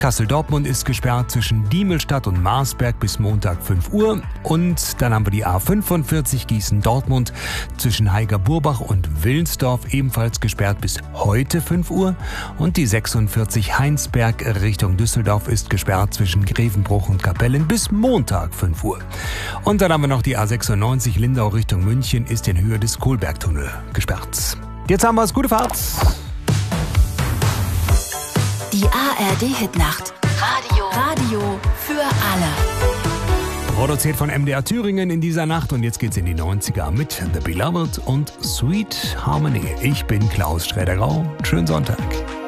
Kassel-Dortmund ist gesperrt zwischen Diemelstadt und Marsberg bis Montag 5 Uhr. Und dann haben wir die A45 Gießen-Dortmund zwischen Heiger-Burbach und Willensdorf ebenfalls gesperrt bis heute 5 Uhr. Und die 46 Heinsberg Richtung Düsseldorf ist gesperrt zwischen Grevenbruch und Kapellen bis Montag 5 Uhr. Und dann haben wir noch die A96 Lindau Richtung München, ist in Höhe des Kohlbergtunnel gesperrt. Jetzt haben wir es. Gute Fahrt! Die ARD-Hitnacht. Radio für alle. Produziert von MDR Thüringen in dieser Nacht. Und jetzt geht's in die 90er mit The Beloved und Sweet Harmony. Ich bin Klaus Schräder-Grau. Schönen Sonntag.